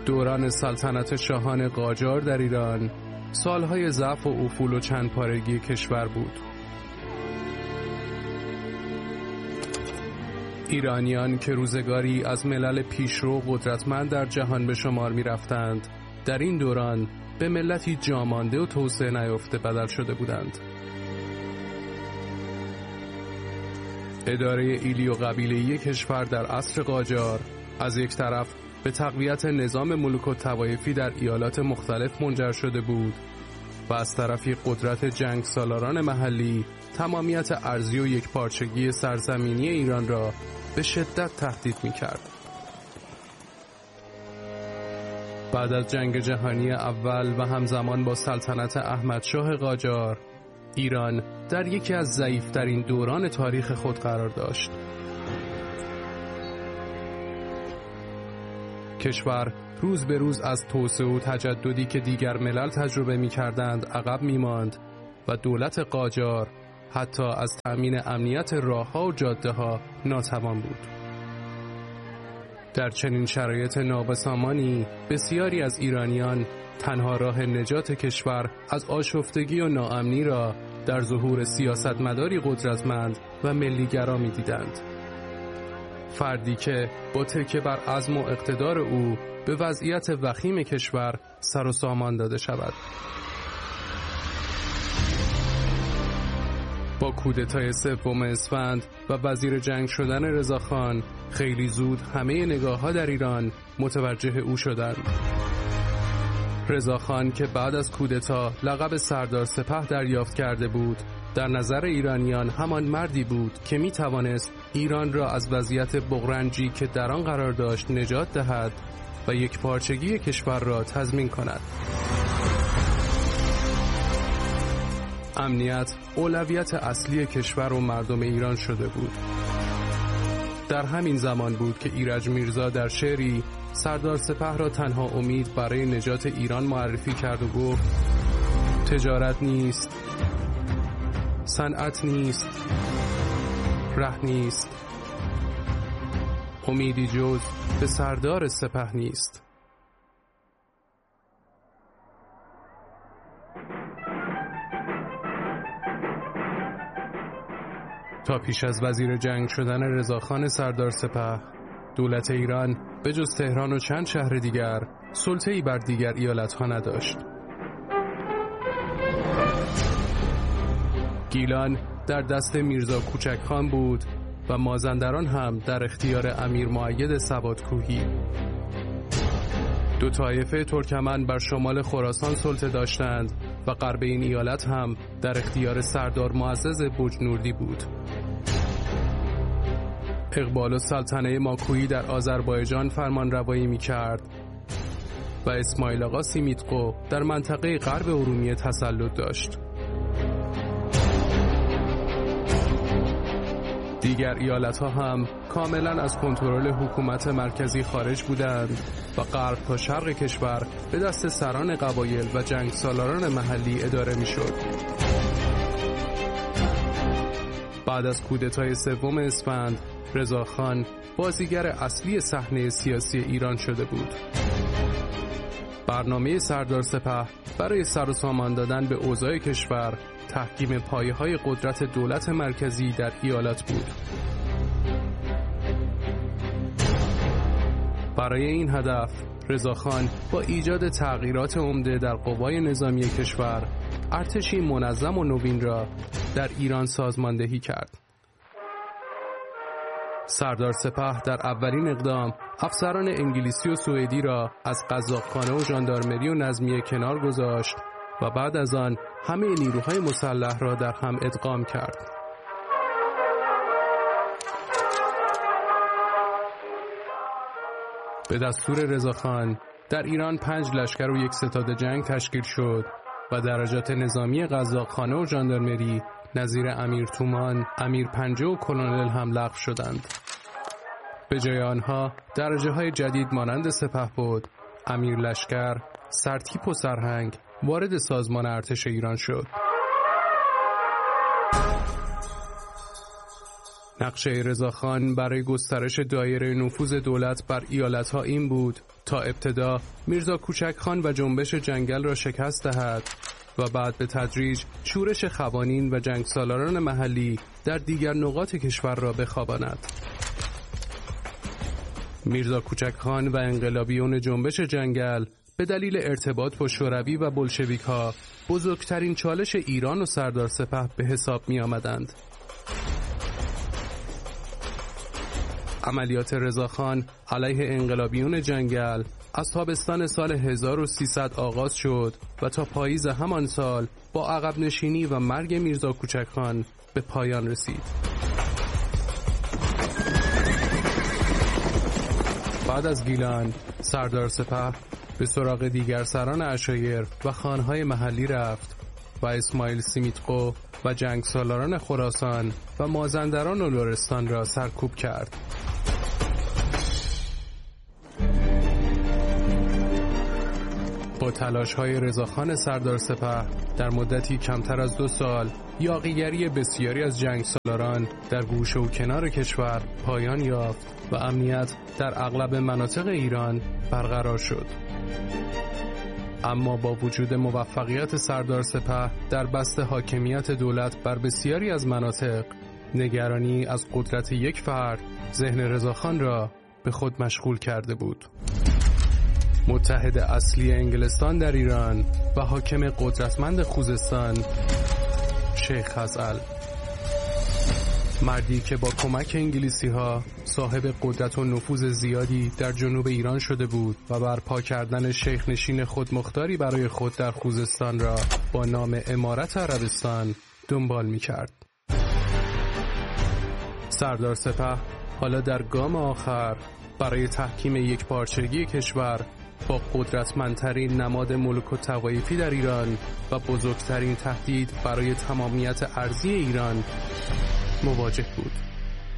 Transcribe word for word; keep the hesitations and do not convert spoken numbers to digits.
دوران سلطنت شاهان قاجار در ایران سالهای ضعف و افول و چند پارگی کشور بود. ایرانیان که روزگاری از ملل پیشرو قدرتمند در جهان به شمار می رفتند، در این دوران به ملتی جامانده و توسعه نیافته بدل شده بودند. اداره ایلی و قبیله‌ای کشور در عصر قاجار از یک طرف به تقویت نظام ملوک و طوایفی در ایالات مختلف منجر شده بود و از طرفی قدرت جنگ سالاران محلی تمامیت ارضی و یکپارچگی سرزمینی ایران را به شدت تهدید می‌کرد. بعد از جنگ جهانی اول و همزمان با سلطنت احمدشاه قاجار، ایران در یکی از ضعیف‌ترین دوران تاریخ خود قرار داشت. کشور روز به روز از توسعه و تجددی که دیگر ملل تجربه می‌کردند عقب می‌ماند و دولت قاجار حتی از تأمین امنیت راه‌ها و جاده‌ها ناتوان بود. در چنین شرایط نابسامانی بسیاری از ایرانیان تنها راه نجات کشور از آشفتگی و ناامنی را در ظهور سیاستمداری قدرتمند و ملی‌گرا می‌دیدند. فردی که با تکیه بر عزم و اقتدار او به وضعیت وخیم کشور سر و سامان داده شود. با کودتای سوم اسفند و وزیر جنگ شدن رضاخان خیلی زود همه نگاه‌ها در ایران متوجه او شدند. رضاخان که بعد از کودتا لقب سردار سپه دریافت کرده بود، در نظر ایرانیان همان مردی بود که می توانست ایران را از وضعیت بغرنجی که در آن قرار داشت نجات دهد و یک پارچگی کشور را تضمین کند. امنیت اولویت اصلی کشور و مردم ایران شده بود. در همین زمان بود که ایرج میرزا در شعری سردار سپه را تنها امید برای نجات ایران معرفی کرد و گفت: تجارت نیست، صنعت نیست، ره نیست، امیدی جز به سردار سپه نیست. تا پیش از وزیر جنگ شدن رضاخان سردار سپه، دولت ایران به جز تهران و چند شهر دیگر سلطه‌ای بر دیگر ایالت‌ها نداشت. گیلان در دست میرزا کوچک خان بود و مازندران هم در اختیار امیر مؤید سوادکوهی. دو طایفه ترکمن بر شمال خراسان سلطه داشتند و غرب این ایالت هم در اختیار سردار معزز بجنوردی بود. اقبال السلطنه ماکویی در آذربایجان فرمان روایی می کرد و اسماعیل آقا سیمیتقو در منطقه غرب ارومیه تسلط داشت. دیگر ایالت‌ها هم کاملاً از کنترل حکومت مرکزی خارج بودند و غرب تا شرق کشور به دست سران قبایل و جنگ سالاران محلی اداره می‌شد. بعد از کودتای سوم اسفند، رضاخان بازیگر اصلی صحنه سیاسی ایران شده بود. برنامه سردار سپه برای سر و سامان دادن به اوضاع کشور تحکیم پایه‌های قدرت دولت مرکزی در ایالات بود. برای این هدف رضاخان با ایجاد تغییرات عمده در قوای نظامی کشور ارتشی منظم و نوین را در ایران سازماندهی کرد. سردار سپه در اولین اقدام افسران انگلیسی و سوئدی را از قزاقخانه و ژاندارمری و نظمیه کنار گذاشت و بعد از آن همه نیروهای مسلح را در هم ادغام کرد. به دستور رضاخان در ایران پنج لشکر و یک ستاد جنگ تشکیل شد و درجات نظامی قزاقخانه و ژاندارمری نظیر امیر تومان، امیر پنجه و کلونل هم لغو شدند. به جای آنها درجه های جدید مانند سپهبد، امیر لشکر، سرتیپ و سرهنگ وارد سازمان ارتش ایران شد. نقشه رضاخان برای گسترش دایره نفوذ دولت بر ایالت‌ها این بود تا ابتدا میرزا کوچک خان و جنبش جنگل را شکست دهد و بعد به تدریج شورش خوانین و جنگسالاران محلی در دیگر نقاط کشور را بخواباند. میرزا کوچک خان و انقلابیون جنبش جنگل به دلیل ارتباط با شوروی و بلشویک‌ها بزرگترین چالش ایران و سردار سپه به حساب می آمدند. عملیات رضاخان علیه انقلابیون جنگل از تابستان سال هزار و سیصد آغاز شد و تا پاییز همان سال با عقب نشینی و مرگ میرزا کوچک خان به پایان رسید. بعد از گیلان، سردار سپه به سراغ دیگر سران عشایر و خانهای محلی رفت و اسماعیل سیمیتقو و جنگسالاران خراسان و مازندران و لرستان را سرکوب کرد. با تلاش‌های رضاخان سردار سپه در مدتی کمتر از دو سال یاغیگری بسیاری از جنگسالاران در گوشه و کنار کشور پایان یافت و امنیت در اغلب مناطق ایران برقرار شد. اما با وجود موفقیت سردار سپه در بسط حاکمیت دولت بر بسیاری از مناطق، نگرانی از قدرت یک فرد ذهن رضاخان را به خود مشغول کرده بود. متحد اصلی انگلستان در ایران و حاکم قدرتمند خوزستان، شیخ خزعل، مردی که با کمک انگلیسی ها صاحب قدرت و نفوذ زیادی در جنوب ایران شده بود و برپا کردن شیخ نشین خودمختاری برای خود در خوزستان را با نام امارت عربستان دنبال می کرد. سردار سپه حالا در گام آخر برای تحکیم یک پارچگی کشور با قدرتمندترین نماد ملوک و طوایفی در ایران و بزرگترین تهدید برای تمامیت ارضی ایران مواجه بود.